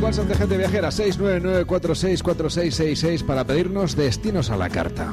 WhatsApp de Gente Viajera, 699464666, para pedirnos destinos a la carta.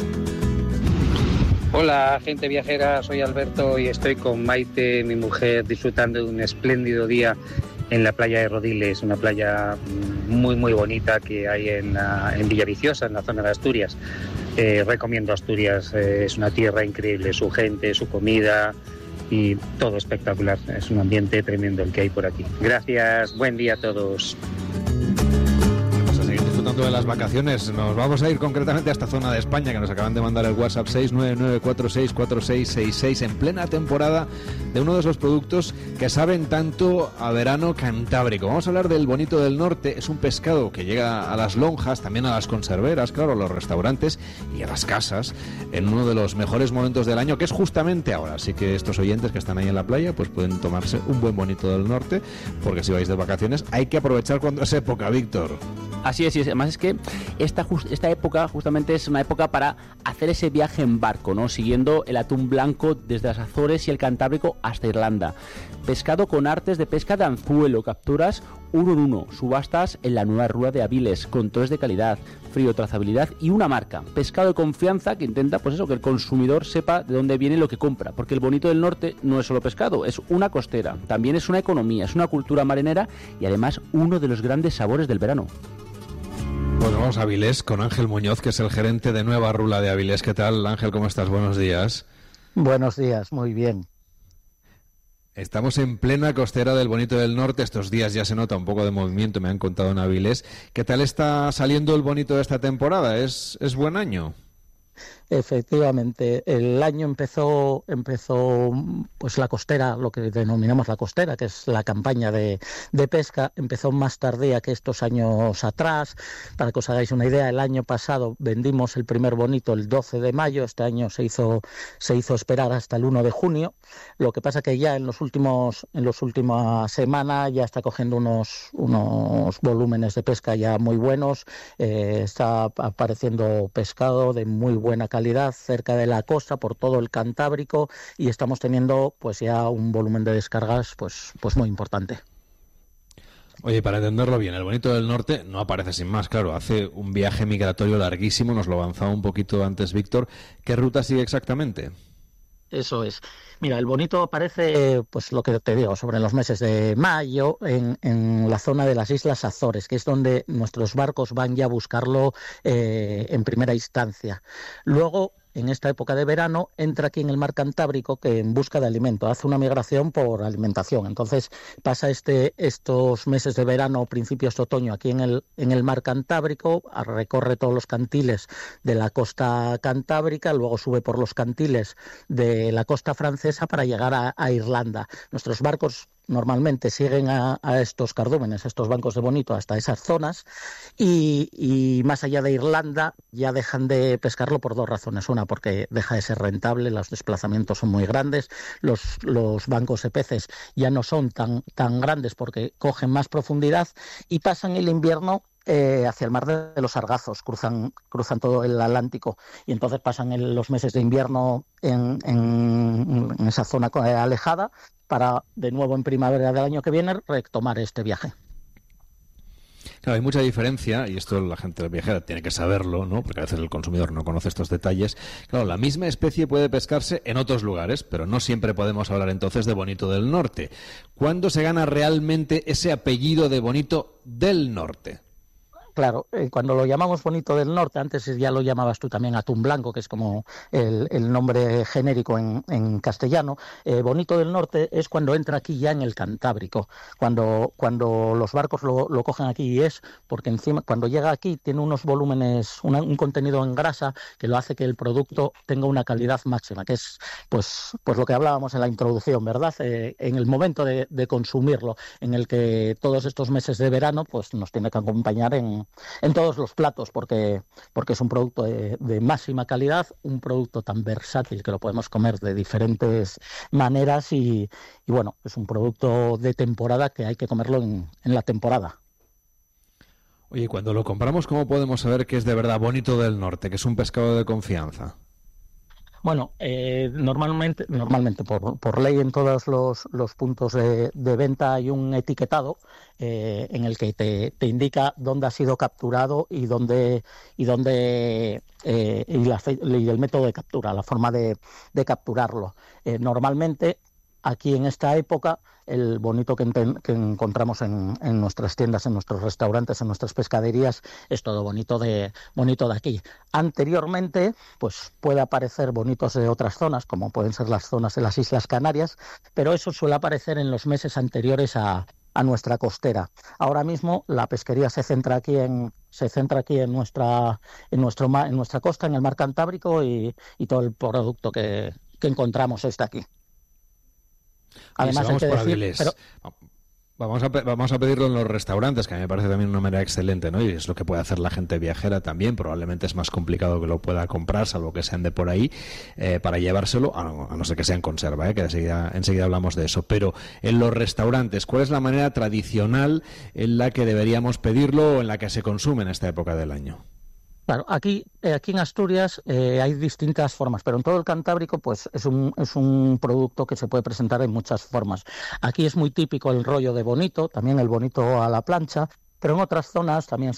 Hola, Gente Viajera, soy Alberto y estoy con Maite, mi mujer, disfrutando de un espléndido día en la playa de Rodiles, una playa muy muy bonita que hay en Villaviciosa, en la zona de Asturias. Recomiendo Asturias, es una tierra increíble, su gente, su comida y todo espectacular. Es un ambiente tremendo el que hay por aquí. Gracias, buen día a todos. Vamos a seguir disfrutando de las vacaciones. Nos vamos a ir concretamente a esta zona de España, que nos acaban de mandar el WhatsApp 699464666, en plena temporada de uno de esos productos que saben tanto a verano cantábrico. Vamos a hablar del bonito del norte. Es un pescado que llega a las lonjas, también a las conserveras, claro, a los restaurantes y a las casas, en uno de los mejores momentos del año, que es justamente ahora. Así que estos oyentes que están ahí en la playa pues pueden tomarse un buen bonito del norte, porque si vais de vacaciones hay que aprovechar cuando es época, Víctor. Así es, además es que esta época justamente es una época para hacer ese viaje en barco, ¿no? Siguiendo el atún blanco desde las Azores y el Cantábrico hasta Irlanda. Pescado con artes de pesca de anzuelo, capturas uno en uno, subastas en la nueva rúa de Aviles, controles de calidad, frío, trazabilidad y una marca. Pescado de confianza que intenta, pues eso, que el consumidor sepa de dónde viene lo que compra, porque el bonito del norte no es solo pescado, es una costera, también es una economía, es una cultura marinera y además uno de los grandes sabores del verano. Pues vamos a Avilés con Ángel Muñoz, que es el gerente de Nueva Rula de Avilés. ¿Qué tal, Ángel? ¿Cómo estás? Buenos días. Buenos días, muy bien. Estamos en plena costera del bonito del norte. Estos días ya se nota un poco de movimiento, me han contado en Avilés. ¿Qué tal está saliendo el bonito de esta temporada? ¿Es buen año? Efectivamente, el año empezó pues la costera, lo que denominamos la costera, que es la campaña de pesca, empezó más tardía que estos años atrás. Para que os hagáis una idea, el año pasado vendimos el primer bonito el 12 de mayo, este año se hizo esperar hasta el 1 de junio. Lo que pasa que ya en las últimas semanas ya está cogiendo unos volúmenes de pesca ya muy buenos, está apareciendo pescado de muy buena calidad cerca de la costa por todo el Cantábrico y estamos teniendo pues ya un volumen de descargas pues muy importante. Oye, para entenderlo bien, el bonito del norte no aparece sin más, claro, hace un viaje migratorio larguísimo, nos lo avanzaba un poquito antes Víctor. ¿Qué ruta sigue exactamente? Eso es. Mira, el bonito aparece, pues lo que te digo, sobre los meses de mayo, en la zona de las Islas Azores, que es donde nuestros barcos van ya a buscarlo en primera instancia. Luego, en esta época de verano, entra aquí en el mar Cantábrico que en busca de alimento, hace una migración por alimentación. Entonces pasa estos meses de verano, principios de otoño, aquí en el mar Cantábrico, recorre todos los cantiles de la costa cantábrica, luego sube por los cantiles de la costa francesa para llegar a Irlanda. Nuestros barcos normalmente siguen a estos cardúmenes, a estos bancos de bonito, hasta esas zonas y más allá de Irlanda ya dejan de pescarlo por dos razones. Una, porque deja de ser rentable, los desplazamientos son muy grandes, los bancos de peces ya no son tan grandes porque cogen más profundidad y pasan el invierno hacia el mar de los Sargazos, cruzan todo el Atlántico y entonces pasan los meses de invierno en esa zona alejada para de nuevo en primavera del año que viene retomar este viaje. Claro, hay mucha diferencia, y esto la gente viajera tiene que saberlo, ¿no? Porque a veces el consumidor no conoce estos detalles. Claro, la misma especie puede pescarse en otros lugares, pero no siempre podemos hablar entonces de bonito del norte. ¿Cuándo se gana realmente ese apellido de bonito del norte? Claro, cuando lo llamamos bonito del norte, antes ya lo llamabas tú también atún blanco, que es como el nombre genérico en castellano. Bonito del norte es cuando entra aquí ya en el Cantábrico, cuando los barcos lo cogen aquí, y es porque encima cuando llega aquí tiene unos volúmenes, un contenido en grasa que lo hace que el producto tenga una calidad máxima, que es pues lo que hablábamos en la introducción, ¿verdad? En el momento de consumirlo, en el que todos estos meses de verano pues nos tiene que acompañar en todos los platos, porque es un producto de máxima calidad, un producto tan versátil que lo podemos comer de diferentes maneras y bueno, es un producto de temporada que hay que comerlo en la temporada. Oye, cuando lo compramos, ¿cómo podemos saber que es de verdad bonito del norte, que es un pescado de confianza? Bueno, normalmente por ley en todos los puntos de venta hay un etiquetado en el que te indica dónde ha sido capturado y el método de captura, la forma de capturarlo. Normalmente aquí en esta época el bonito que encontramos en nuestras tiendas, en nuestros restaurantes, en nuestras pescaderías, es todo bonito de aquí. Anteriormente, pues puede aparecer bonitos de otras zonas, como pueden ser las zonas de las Islas Canarias, pero eso suele aparecer en los meses anteriores a nuestra costera. Ahora mismo la pesquería se centra aquí en nuestra costa, en el mar Cantábrico, y todo el producto que encontramos está aquí. Además, hay que decir, vamos a pedirlo en los restaurantes, que a mí me parece también una manera excelente, ¿no? Y es lo que puede hacer la gente viajera también. Probablemente es más complicado que lo pueda comprar, salvo que sean de por ahí, para llevárselo, a no ser que sea en conserva, que enseguida hablamos de eso. Pero en los restaurantes, ¿cuál es la manera tradicional en la que deberíamos pedirlo o en la que se consume en esta época del año? Claro, aquí en Asturias hay distintas formas, pero en todo el Cantábrico pues es un producto que se puede presentar en muchas formas. Aquí es muy típico el rollo de bonito, también el bonito a la plancha, pero en otras zonas también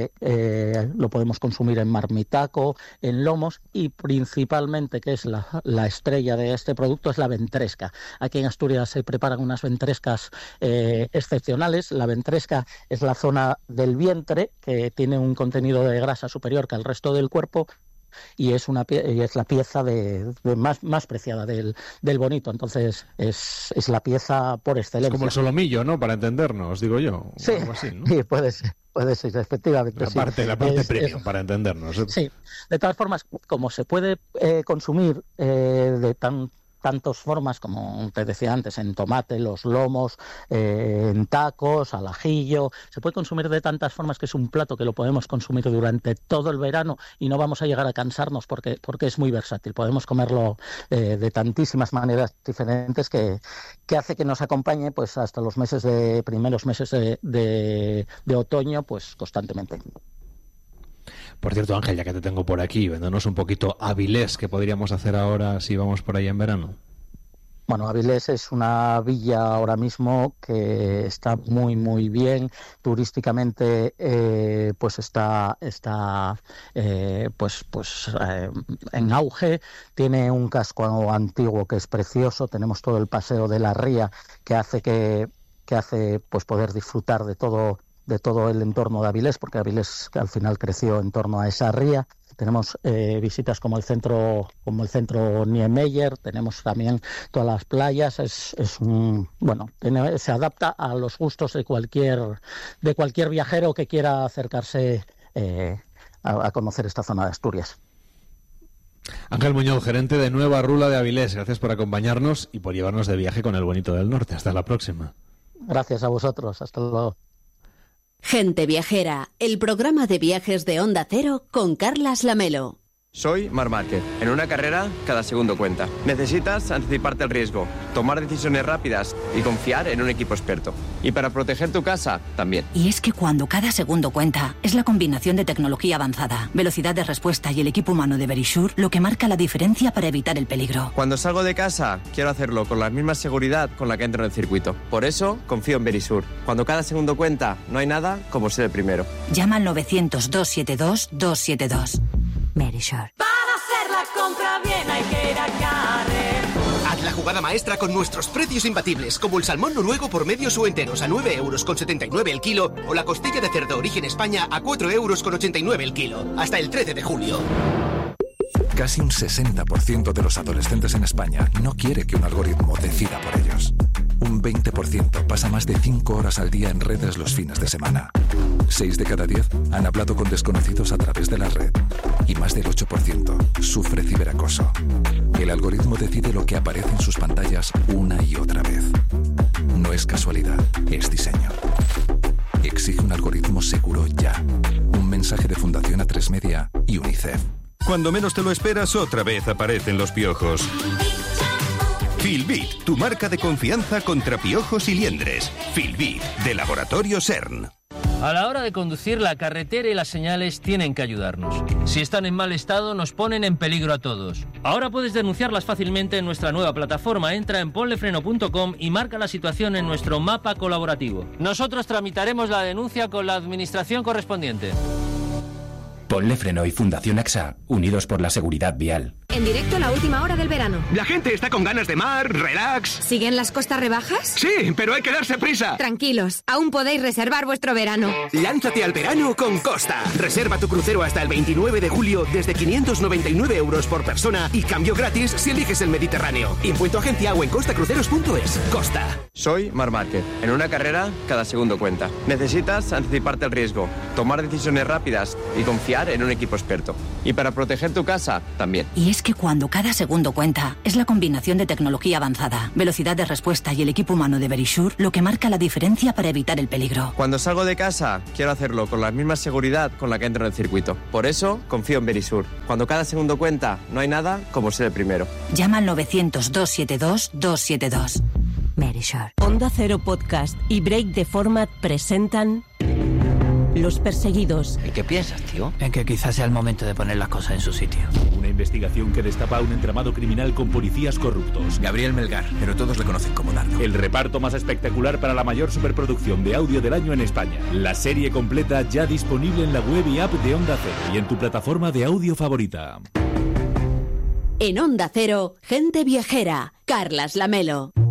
lo podemos consumir en marmitaco, en lomos, y principalmente, que es la estrella de este producto, es la ventresca. Aquí en Asturias se preparan unas ventrescas excepcionales. La ventresca es la zona del vientre que tiene un contenido de grasa superior que al resto del cuerpo, y es la pieza más preciada del bonito. Entonces es la pieza por excelencia. Es como el solomillo, ¿no? Para entendernos, digo yo. Sí, algo así, ¿no? Sí, puede ser, efectivamente. La parte premium, para entendernos. Sí, de todas formas, como se puede consumir de tantas formas, como te decía antes, en tomate, los lomos, en tacos, al ajillo, se puede consumir de tantas formas que es un plato que lo podemos consumir durante todo el verano y no vamos a llegar a cansarnos porque es muy versátil. Podemos comerlo de tantísimas maneras diferentes que hace que nos acompañe pues hasta los primeros meses de otoño, pues constantemente. Por cierto, Ángel, ya que te tengo por aquí, véndonos un poquito Avilés, ¿qué podríamos hacer ahora si vamos por ahí en verano? Bueno, Avilés es una villa ahora mismo que está muy muy bien turísticamente, pues está en auge. Tiene un casco antiguo que es precioso. Tenemos todo el paseo de la ría que hace pues poder disfrutar de todo el entorno de Avilés, porque Avilés al final creció en torno a esa ría. Tenemos visitas como el centro Niemeyer, tenemos también todas las playas. Se adapta a los gustos de cualquier viajero que quiera acercarse a conocer esta zona de Asturias. Ángel Muñoz, gerente de Nueva Rula de Avilés, gracias por acompañarnos y por llevarnos de viaje con el bonito del norte. Hasta la próxima. Gracias a vosotros, hasta luego. Gente Viajera, el programa de viajes de Onda Cero con Carlas Lamelo. Soy Marc Márquez. En una carrera, cada segundo cuenta. Necesitas anticiparte al riesgo, tomar decisiones rápidas y confiar en un equipo experto. Y para proteger tu casa, también. Y es que cuando cada segundo cuenta, es la combinación de tecnología avanzada, velocidad de respuesta y el equipo humano de Verisure lo que marca la diferencia para evitar el peligro. Cuando salgo de casa, quiero hacerlo con la misma seguridad con la que entro en el circuito. Por eso, confío en Verisure. Cuando cada segundo cuenta, no hay nada como ser el primero. Llama al 900-272-272. Verisure. Para hacer la compra bien hay que ir a Carrefour. Haz la jugada maestra con nuestros precios imbatibles, como el salmón noruego por medios o enteros a 9,79 € el kilo, o la costilla de cerdo origen España a 4,89 € el kilo, hasta el 13 de julio. Casi un 60% de los adolescentes en España no quiere que un algoritmo decida por ellos. Un 20% pasa más de 5 horas al día en redes los fines de semana. 6 de cada 10 han hablado con desconocidos a través de la red. Y más del 8% sufre ciberacoso. El algoritmo decide lo que aparece en sus pantallas una y otra vez. No es casualidad, es diseño. Exige un algoritmo seguro ya. Un mensaje de Fundación A3 Media y UNICEF. Cuando menos te lo esperas, otra vez aparecen los piojos. Filbit, tu marca de confianza contra piojos y liendres. Filbit, de Laboratorio CERN. A la hora de conducir, la carretera y las señales tienen que ayudarnos. Si están en mal estado, nos ponen en peligro a todos. Ahora puedes denunciarlas fácilmente en nuestra nueva plataforma. Entra en ponlefreno.com y marca la situación en nuestro mapa colaborativo. Nosotros tramitaremos la denuncia con la administración correspondiente. Ponle Freno y Fundación AXA, unidos por la seguridad vial. En directo la última hora del verano. La gente está con ganas de mar, relax. ¿Siguen las costas rebajas? Sí, pero hay que darse prisa. Tranquilos, aún podéis reservar vuestro verano. Lánzate al verano con Costa. Reserva tu crucero hasta el 29 de julio desde 599 euros por persona y cambio gratis si eliges el Mediterráneo. Info agencia o en costacruceros.es. Costa. Soy Marc Márquez. En una carrera, cada segundo cuenta. Necesitas anticiparte al riesgo, tomar decisiones rápidas y confiar en un equipo experto. Y para proteger tu casa, también. Y es que cuando cada segundo cuenta, es la combinación de tecnología avanzada, velocidad de respuesta y el equipo humano de Verisure lo que marca la diferencia para evitar el peligro. Cuando salgo de casa, quiero hacerlo con la misma seguridad con la que entro en el circuito. Por eso, confío en Verisure. Cuando cada segundo cuenta, no hay nada como ser el primero. Llama al 900-272-272. Verisure. Onda Cero Podcast y Break the Format presentan Los Perseguidos. ¿Y qué piensas, tío? En que quizás sea el momento de poner las cosas en su sitio. Una investigación que destapa un entramado criminal con policías corruptos. Gabriel Melgar, pero todos le conocen como Nardo. El reparto más espectacular para la mayor superproducción de audio del año en España. La serie completa ya disponible en la web y app de Onda Cero y en tu plataforma de audio favorita. En Onda Cero, Gente Viajera, Carlas Lamelo.